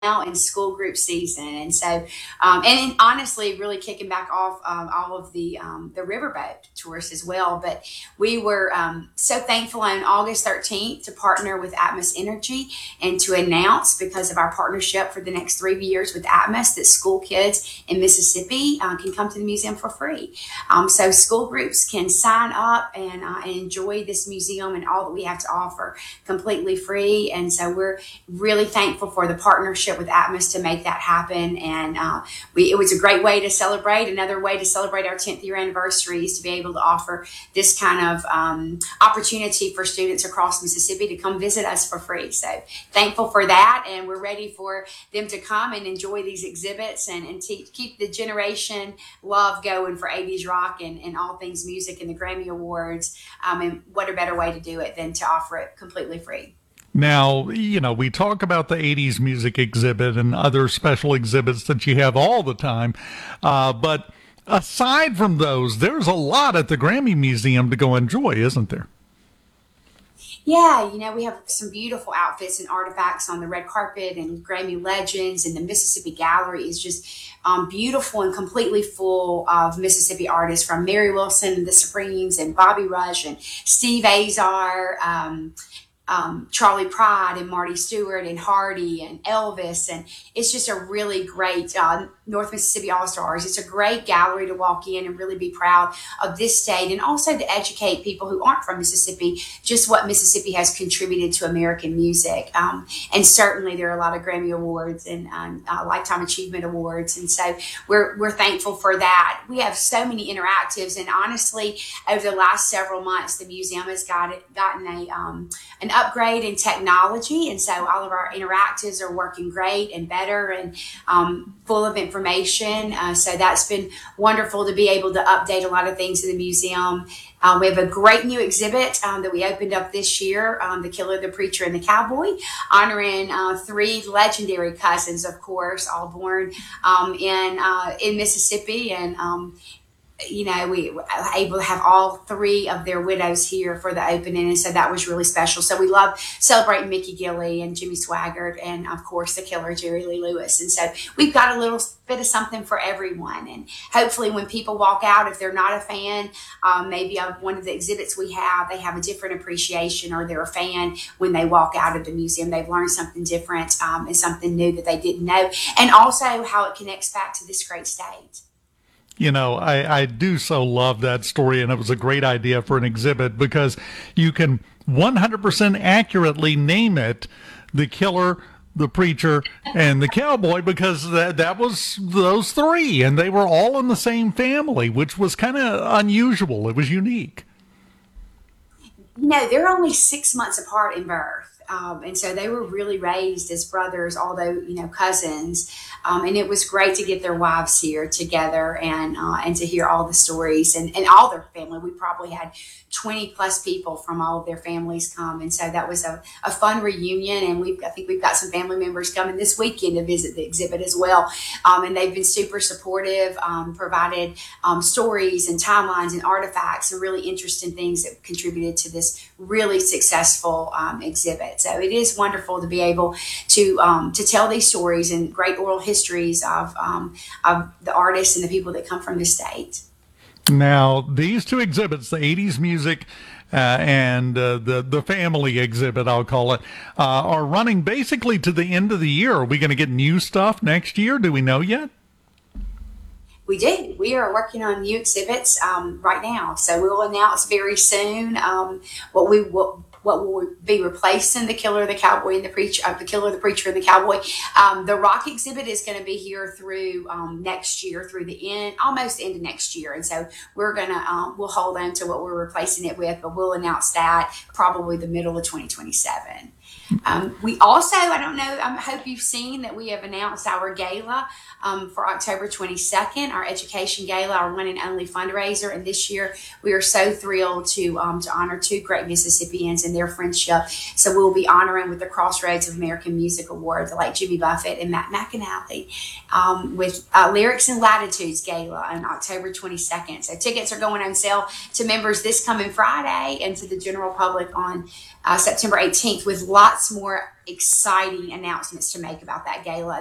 now in school group season, and so and honestly, really kicking back off all of the riverboat tours as well. But we were so thankful on August 13th to partner with Atmos Energy and to announce, because of our partnership for the next 3 years with Atmos, that school kids in Mississippi can come to the museum for free. So school groups can sign up and enjoy this museum and all that we have to offer completely free. And so we're really thankful for the partnership with Atmos to make that happen. And it was a great way to celebrate. Another way to celebrate our 10th year anniversary is to be able to offer this kind of opportunity for students across Mississippi to come visit us for free. So thankful for that. And we're ready for them to come and enjoy these exhibits and keep the generation love going for 80s rock and all things music and the Grammy Awards. And what a better way to do it than to offer it completely free. Now, we talk about the 80s music exhibit and other special exhibits that you have all the time. But aside from those, there's a lot at the Grammy Museum to go enjoy, isn't there? Yeah, we have some beautiful outfits and artifacts on the red carpet and Grammy legends, and the Mississippi Gallery is just beautiful and completely full of Mississippi artists, from Mary Wilson and the Supremes and Bobby Rush and Steve Azar. Charlie Pride and Marty Stewart and Hardy and Elvis. And it's just a really great North Mississippi All-Stars. It's a great gallery to walk in and really be proud of this state, and also to educate people who aren't from Mississippi just what Mississippi has contributed to American music. And certainly there are a lot of Grammy Awards and Lifetime Achievement Awards. And so we're thankful for that. We have so many interactives, and honestly, over the last several months, the museum has gotten an upgrade in technology, and so all of our interactives are working great and better and full of information. So that's been wonderful to be able to update a lot of things in the museum. We have a great new exhibit that we opened up this year, The Killer, the Preacher, and the Cowboy, honoring three legendary cousins, of course, all born in Mississippi. And we were able to have all three of their widows here for the opening. And so that was really special. So we love celebrating Mickey Gilley and Jimmy Swaggart and, of course, the killer, Jerry Lee Lewis. And so we've got a little bit of something for everyone. And hopefully when people walk out, if they're not a fan, maybe of one of the exhibits we have, they have a different appreciation, or they're a fan when they walk out of the museum. They've learned something different and something new that they didn't know. And also how it connects back to this great state. I do so love that story, and it was a great idea for an exhibit because you can 100% accurately name it The Killer, the Preacher, and the Cowboy, because that was those three, and they were all in the same family, which was kind of unusual. It was unique. They're only 6 months apart in birth. And so they were really raised as brothers, although, cousins. And it was great to get their wives here together and to hear all the stories and all their family. We probably had 20 plus people from all of their families come. And so that was a fun reunion. And I think we've got some family members coming this weekend to visit the exhibit as well. And they've been super supportive, provided stories and timelines and artifacts and really interesting things that contributed to this really successful exhibit. So it is wonderful to be able to tell these stories and great oral histories of the artists and the people that come from the state. Now, these two exhibits, the 80s music and the family exhibit, I'll call it, are running basically to the end of the year. Are we going to get new stuff next year? Do we know yet? We do. We are working on new exhibits right now. So we'll announce very soon what will be replacing The Killer, the Cowboy, and the Preacher, The Killer, the Preacher, and the Cowboy. The rock exhibit is going to be here through next year, through the almost end of next year. And so we'll hold on to what we're replacing it with, but we'll announce that probably the middle of 2027. We also, I hope you've seen that we have announced our gala for October 22nd, our education gala, our one and only fundraiser. And this year we are so thrilled to honor two great Mississippians and their friendship. So we'll be honoring with the Crossroads of American Music Award, the late Jimmy Buffett and Matt McAnally, with Lyrics and Latitudes Gala on October 22nd. So tickets are going on sale to members this coming Friday and to the general public on September 18th, with lots more exciting announcements to make about that gala.